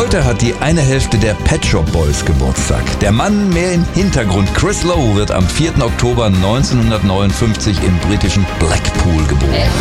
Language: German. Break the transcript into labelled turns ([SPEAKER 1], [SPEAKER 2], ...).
[SPEAKER 1] Heute hat die eine Hälfte der Pet Shop Boys Geburtstag. Der Mann mehr im Hintergrund, Chris Lowe, wird am 4. Oktober 1959 im britischen Blackpool geboren.